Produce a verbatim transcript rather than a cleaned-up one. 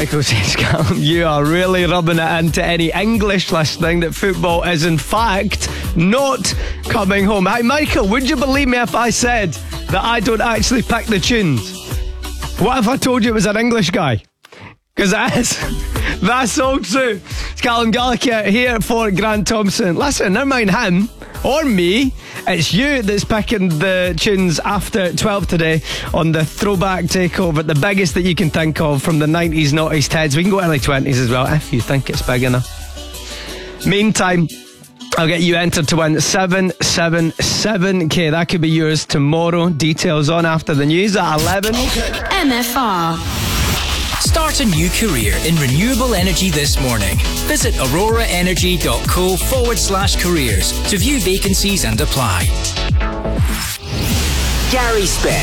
Michael says, Callum, you are really rubbing it into any English listening that football is in fact not coming home. Hey Michael, would you believe me if I said that I don't actually pick the tunes? What if I told you it was an English guy? Because it is. That's all true. It's Callum Gallagher here for Grant Thompson. Listen, never mind him or me. It's you that's picking the tunes after twelve today on the Throwback Takeover, the biggest that you can think of from the nineties, noughties, tens. We can go early twenties as well if you think it's big enough. Meantime, I'll get you entered to win seven seven seven K. That could be yours tomorrow. Details on after the news at eleven. M F R. Start a new career in renewable energy this morning. Visit auroraenergy.co forward slash careers to view vacancies and apply. Gary Spence.